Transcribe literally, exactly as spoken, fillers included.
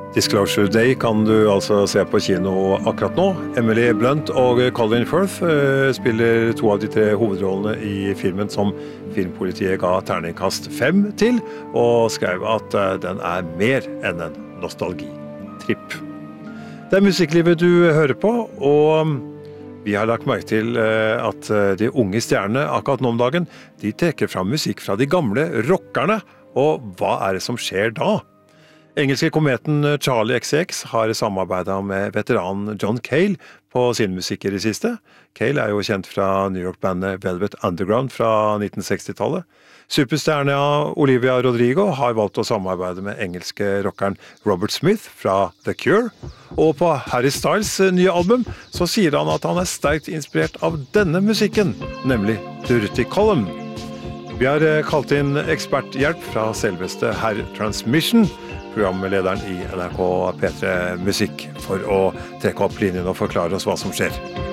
Disclosure Day kan du altså se på kino akkurat nå. Emily Blunt og Colin Firth eh, spiller to av de tre hovedrollene i filmen som filmpolitiet ga terningkast fem til, og skrev at eh, den er mer enn en nostalgitripp. Det er musikklivet du hører på, og vi har lagt merke til eh, at de unge stjernene akkurat nå om dagen, de trekker fram musikk fra de gamle rockerne, og hva er det som skjer da? Engelske kometen Charlie X C X har samarbeidet med veteranen John Cale på sin musikk i det siste. Cale er jo kjent fra New York-bandet Velvet Underground fra nitten seksti-tallet. Superstjerne Olivia Rodrigo har valgt å samarbeide med engelske rockeren Robert Smith fra The Cure. Og på Harry Styles nye album så sier han at han er sterkt inspirert av denne musikken, nemlig Dirty Column. Vi har kalt inn eksperthjelp fra selveste Herr Transmission, programlederen i N R K P tre Musikk, for å trekke opp linjen og forklare oss hva som skjer.